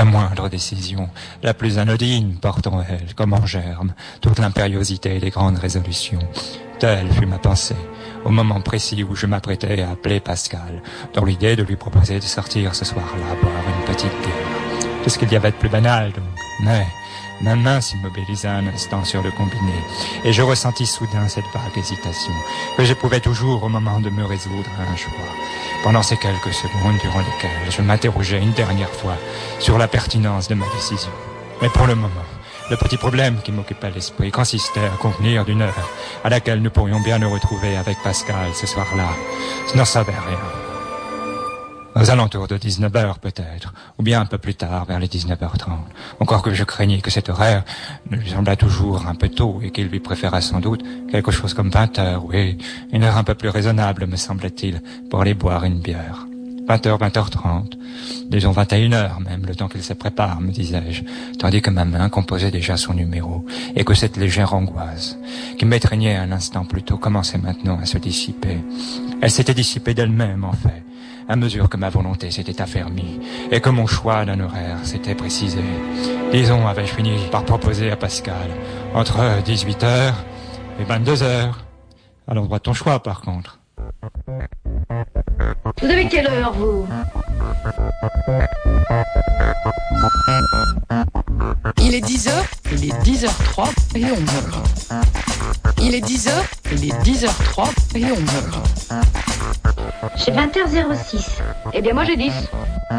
La moindre décision, la plus anodine, porte en elle, comme en germe, toute l'impériosité des grandes résolutions. Telle fut ma pensée, au moment précis où je m'apprêtais à appeler Pascal, dans l'idée de lui proposer de sortir ce soir-là, boire une petite bière. Qu'est-ce qu'il y avait de plus banal, donc? Mais ma main s'immobilisa un instant sur le combiné, et je ressentis soudain cette vague hésitation, que j'éprouvais toujours au moment de me résoudre à un choix. Pendant ces quelques secondes durant lesquelles je m'interrogeais une dernière fois sur la pertinence de ma décision. Mais pour le moment, le petit problème qui m'occupait l'esprit consistait à convenir d'une heure à laquelle nous pourrions bien nous retrouver avec Pascal ce soir-là. Je n'en savais rien. Aux alentours de 19h peut-être, ou bien un peu plus tard, vers les 19h30. Encore que je craignais que cet horaire ne lui semblât toujours un peu tôt et qu'il lui préférât sans doute quelque chose comme 20h, oui, une heure un peu plus raisonnable, me semblait-il, pour aller boire une bière. 20h, 20h30, disons 21h même, le temps qu'il se prépare, me disais-je, tandis que ma main composait déjà son numéro, et que cette légère angoisse, qui m'étreignait un instant plus tôt, commençait maintenant à se dissiper. Elle s'était dissipée d'elle-même, en fait, à mesure que ma volonté s'était affermie, et que mon choix d'un horaire s'était précisé. Disons, avais-je fini par proposer à Pascal, entre 18h et 22h. À l'endroit de ton choix, par contre. Vous avez quelle heure, vous? Il est 10h, il est 10h03 et 11h. Il est 10h, il est 10h03 et 11h. J'ai 20h06. Eh bien, moi j'ai 10.